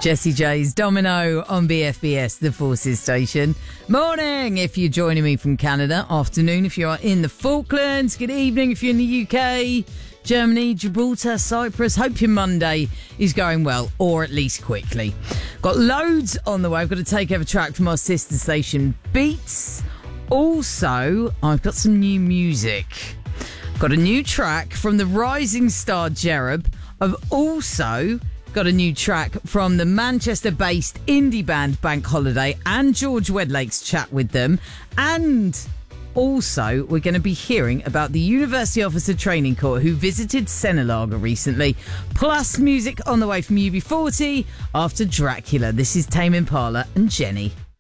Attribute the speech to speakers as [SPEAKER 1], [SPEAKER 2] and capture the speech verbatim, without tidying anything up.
[SPEAKER 1] Jessie J's Domino on B F B S, the Forces station. Morning if you're joining me from Canada. Afternoon if you are in the Falklands. Good evening if you're in the U K, Germany, Gibraltar, Cyprus. Hope your Monday is going well, or at least quickly. Got loads on the way. I've got to take over track from our sister station, Beats. Also, I've got some new music. Got a new track from the rising star Jerub. I've also got a new track from the Manchester-based indie band Bank Holiday and George Wedlake's chat with them. And also, we're going to be hearing about the University Officer Training Corps who visited Senelaga recently. Plus music on the way from U B forty after Dracula. This is Tame Impala and Jenny.